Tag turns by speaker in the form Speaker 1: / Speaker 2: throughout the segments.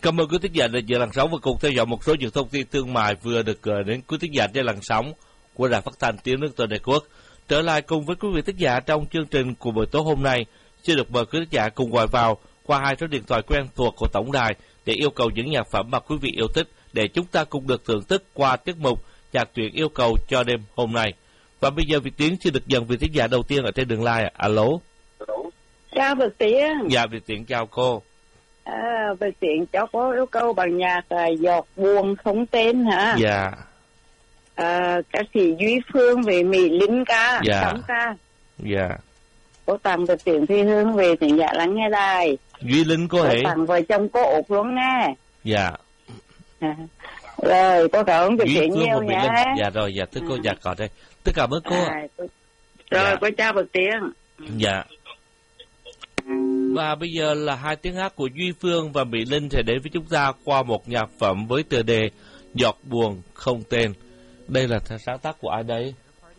Speaker 1: Cảm ơn quý thính giả đến với làn sóng và cùng theo dõi một số những thông tin thương mại vừa được gửi đến quý thính giả trên làn sóng của Đài Phát thanh Tiếng nước Toàn Đại Quốc. Trở lại cùng với quý vị thính giả trong chương trình của buổi tối hôm nay, xin được mời quý thính giả cùng gọi vào qua hai số điện thoại quen thuộc của tổng đài để yêu cầu những nhạc phẩm mà quý vị yêu thích để chúng ta cùng được thưởng thức qua tiết mục nhạc truyện yêu cầu cho đêm hôm nay. Và bây giờ Việt Tiến xin được nhận vị thính giả đầu tiên ở trên đường line. Alo.
Speaker 2: Chào Việt Tiến.
Speaker 1: Dạ Việt Tiến chào cô.
Speaker 2: Việt Tiến cháu có yêu cầu bằng nhạc Giọt Buồn Không Tên hả?
Speaker 1: Dạ.
Speaker 2: Ca sĩ Duy Phương về Mỹ Linh ca,
Speaker 1: dạ.
Speaker 2: Sống ca.
Speaker 1: Dạ.
Speaker 2: Cô tặng Việt Tiến Thi Hương về thính giả lắng nghe đài.
Speaker 1: Duy Linh cô hãy.
Speaker 2: Cô tặng vợ chồng cô Út luôn nghe.
Speaker 1: Dạ.
Speaker 2: Rồi cô cảm ơn Việt Tiến nhiều
Speaker 1: nhé. Dạ rồi, dạ thưa cô, dạ còn đây. Tôi cảm ơn cô.
Speaker 2: Rồi dạ. Cô chào Việt Tiến.
Speaker 1: Dạ. Và bây giờ là hai tiếng hát của Duy Phương và Mỹ Linh sẽ đến với chúng ta qua một nhạc phẩm với tựa đề Giọt Buồn Không Tên. Đây là sáng tác của ai đấy?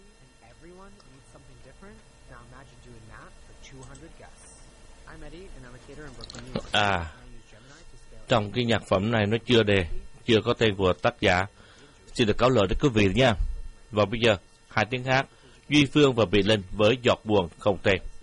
Speaker 1: Trong cái nhạc phẩm này nó chưa có tên của tác giả. Xin được cáo lỗi đến quý vị nha. Và bây giờ hai tiếng hát Duy Phương và Mỹ Linh với Giọt Buồn Không Tên.